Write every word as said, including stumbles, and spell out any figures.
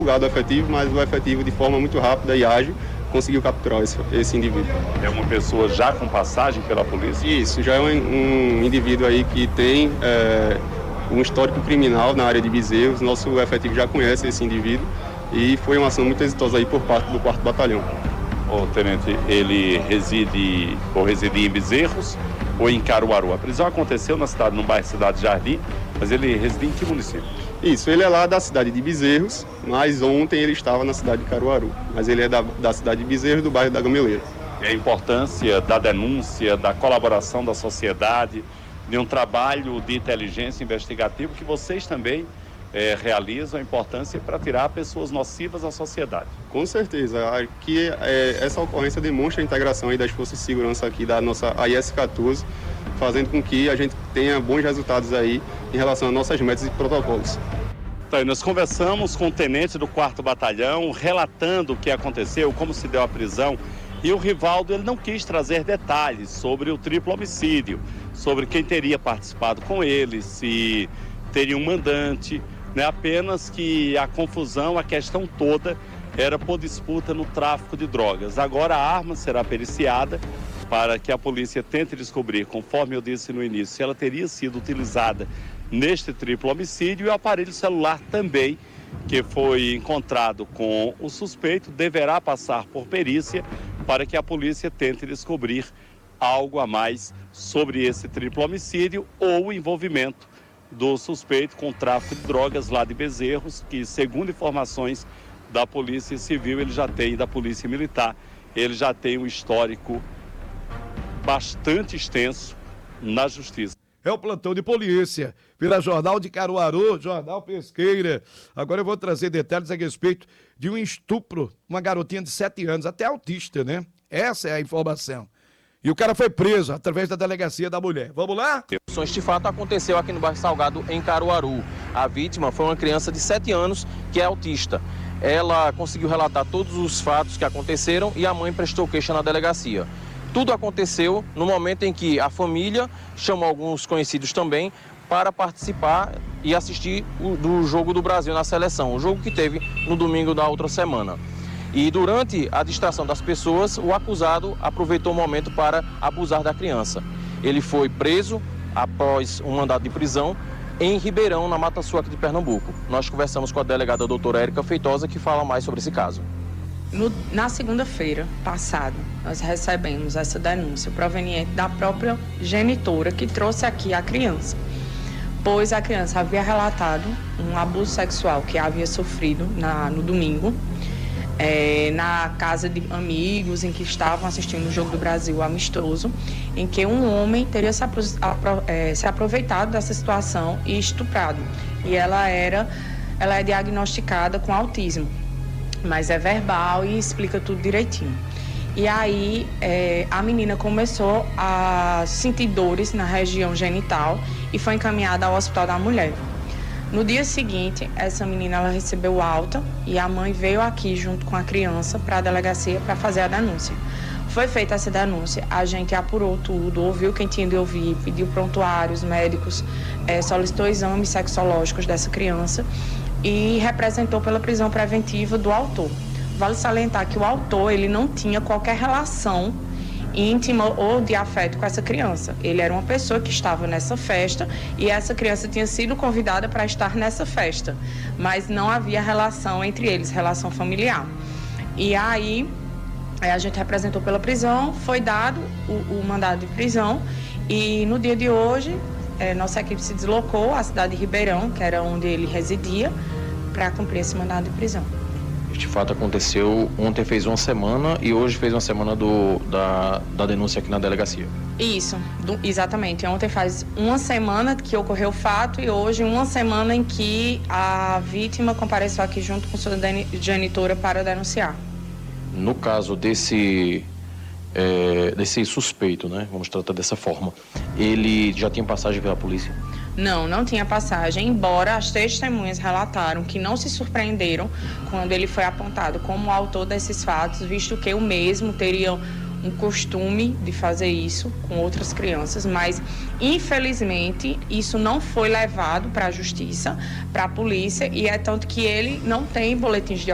O efetivo, mas o efetivo, de forma muito rápida e ágil, conseguiu capturar esse, esse indivíduo. É uma pessoa já com passagem pela polícia? Isso, já é um, um indivíduo aí que tem é, um histórico criminal na área de Bezerros. Nosso efetivo já conhece esse indivíduo e foi uma ação muito exitosa aí por parte do quarto Batalhão. O tenente, ele reside ou residia em Bezerros ou em Caruaru? A prisão aconteceu na cidade, no bairro Cidade Jardim, mas ele residia em que município? Isso, ele é lá da cidade de Bezerros, mas ontem ele estava na cidade de Caruaru. Mas ele é da, da cidade de Bezerros, do bairro da Gameleira. E a importância da denúncia, da colaboração da sociedade, de um trabalho de inteligência investigativa que vocês também é, realizam, a importância para tirar pessoas nocivas à sociedade. Com certeza, aqui é, essa ocorrência demonstra a integração aí das forças de segurança aqui da nossa A I S quatorze, fazendo com que a gente tenha bons resultados aí em relação às nossas metas e protocolos. Então, nós conversamos com o tenente do quarto Batalhão, relatando o que aconteceu, como se deu a prisão, e o Rivaldo ele não quis trazer detalhes sobre o triplo homicídio, sobre quem teria participado com ele, se teria um mandante, né? Apenas que a confusão, a questão toda era por disputa no tráfico de drogas. Agora a arma será periciada para que a polícia tente descobrir, conforme eu disse no início, se ela teria sido utilizada neste triplo homicídio, e o aparelho celular também, que foi encontrado com o suspeito, deverá passar por perícia para que a polícia tente descobrir algo a mais sobre esse triplo homicídio ou o envolvimento do suspeito com tráfico de drogas lá de Bezerros, que, segundo informações da Polícia Civil, ele já tem, da Polícia Militar, ele já tem um histórico bastante extenso na Justiça. É o plantão de polícia, pela Jornal de Caruaru, Jornal Pesqueira. Agora eu vou trazer detalhes a respeito de um estupro, uma garotinha de sete anos, até autista, né? Essa é a informação. E o cara foi preso através da delegacia da mulher. Vamos lá? Este fato aconteceu aqui no bairro Salgado, em Caruaru. A vítima foi uma criança de sete anos que é autista. Ela conseguiu relatar todos os fatos que aconteceram e a mãe prestou queixa na delegacia. Tudo aconteceu no momento em que a família chamou alguns conhecidos também para participar e assistir o, do Jogo do Brasil na seleção, o jogo que teve no domingo da outra semana. E durante a distração das pessoas, o acusado aproveitou o momento para abusar da criança. Ele foi preso após um mandado de prisão em Ribeirão, na Mata Sul aqui de Pernambuco. Nós conversamos com a delegada doutora Érica Feitosa, que fala mais sobre esse caso. No, na segunda-feira passada, nós recebemos essa denúncia proveniente da própria genitora que trouxe aqui a criança, pois a criança havia relatado um abuso sexual que havia sofrido na, no domingo, é, na casa de amigos em que estavam assistindo o Jogo do Brasil amistoso, em que um homem teria se, apro, apro, é, se aproveitado dessa situação e estuprado. E ela, era, ela é diagnosticada com autismo, mas é verbal e explica tudo direitinho. E aí é, a menina começou a sentir dores na região genital e foi encaminhada ao Hospital da Mulher. No dia seguinte, essa menina ela recebeu alta e a mãe veio aqui junto com a criança para a delegacia para fazer a denúncia. Foi feita essa denúncia, a gente apurou tudo, ouviu quem tinha de ouvir, pediu prontuários médicos, é, solicitou exames sexológicos dessa criança e representou pela prisão preventiva do autor. Vale salientar que o autor ele não tinha qualquer relação íntima ou de afeto com essa criança. Ele era uma pessoa que estava nessa festa e essa criança tinha sido convidada para estar nessa festa, mas não havia relação entre eles, relação familiar. E aí a gente representou pela prisão, foi dado o, o mandado de prisão e no dia de hoje É, nossa equipe se deslocou à cidade de Ribeirão, que era onde ele residia, para cumprir esse mandado de prisão. Este fato aconteceu ontem, fez uma semana, e hoje fez uma semana do, da, da denúncia aqui na delegacia. Isso, do, exatamente. Ontem faz uma semana que ocorreu o fato e hoje uma semana em que a vítima compareceu aqui junto com sua genitora para denunciar. No caso desse... É, desse suspeito, né? Vamos tratar dessa forma. Ele já tinha passagem pela polícia? Não, não tinha passagem, embora as testemunhas relataram que não se surpreenderam quando ele foi apontado como autor desses fatos, visto que o mesmo teria um costume de fazer isso com outras crianças, mas infelizmente isso não foi levado para a justiça, para a polícia, e é tanto que ele não tem boletins de